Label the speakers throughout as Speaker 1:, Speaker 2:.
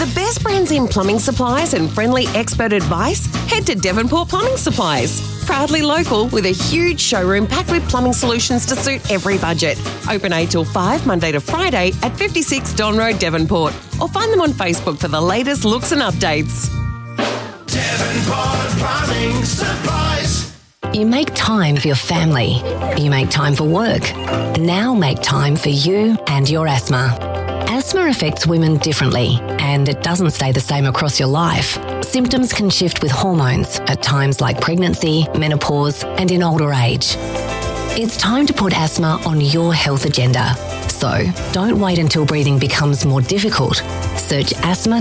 Speaker 1: the best brands in plumbing supplies and friendly expert advice? Head to Devonport Plumbing Supplies. Proudly local with a huge showroom packed with plumbing solutions to suit every budget. Open 8 till 5, Monday to Friday at 56 Don Road, Devonport. Or find them on Facebook for the latest looks and updates.
Speaker 2: Devonport Plumbing Supplies.
Speaker 3: You make time for your family. You make time for work. Now make time for you and your asthma. Asthma affects women differently, and it doesn't stay the same across your life. Symptoms can shift with hormones at times like pregnancy, menopause, and in older age. It's time to put asthma on your health agenda. So don't wait until breathing becomes more difficult. Search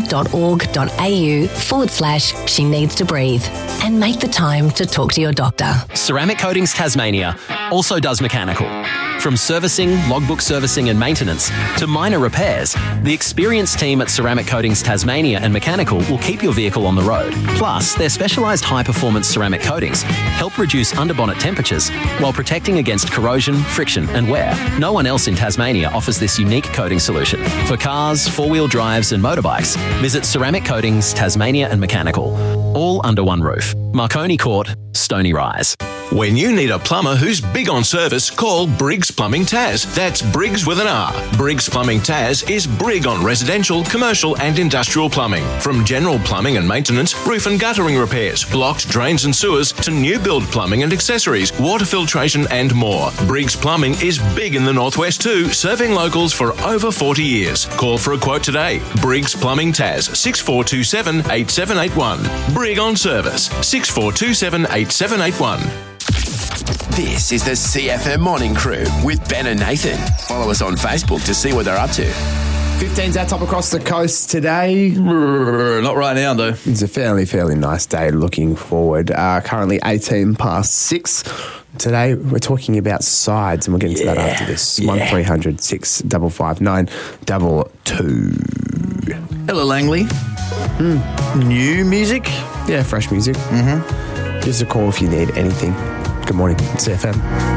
Speaker 3: asthma.org.au/she needs to breathe and make the time to talk to your doctor.
Speaker 4: Ceramic Coatings Tasmania also does mechanical. From servicing, logbook servicing and maintenance to minor repairs, the experienced team at Ceramic Coatings Tasmania and Mechanical will keep your vehicle on the road. Plus, their specialised high-performance ceramic coatings help reduce underbonnet temperatures while protecting against corrosion, friction and wear. No one else in Tasmania offers this unique coating solution. For cars, four-wheel drives and motorbikes, visit Ceramic Coatings Tasmania and Mechanical. All under one roof. Marconi Court, Stony Rise.
Speaker 5: When you need a plumber who's big on service, call Briggs Plumbing Tas. That's Briggs with an R. Briggs Plumbing Tas is brig on residential, commercial and industrial plumbing. From general plumbing and maintenance, roof and guttering repairs, blocked drains and sewers, to new build plumbing and accessories, water filtration and more. Briggs Plumbing is big in the northwest too, serving locals for over 40 years. Call for a quote today. Briggs Plumbing Tas, 6427 8781. Brig on service, 6427 8781.
Speaker 6: This is the CFM Morning Crew with Ben and Nathan. Follow us on Facebook to see what they're up to.
Speaker 7: 15's our top across the coast today.
Speaker 8: Not right now, though.
Speaker 7: It's a fairly nice day looking forward. Currently 18 past 6. Today we're talking about sides, and we'll get into that after this. 1300 655 922.
Speaker 8: Hello, Langley. New music?
Speaker 7: Yeah, fresh music. Give us a call if you need anything. Good morning, it's CFM.